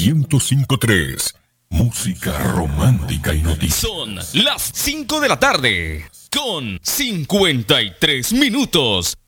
105.3. Música romántica y noticias. Son las 5 de la tarde, con 53 minutos.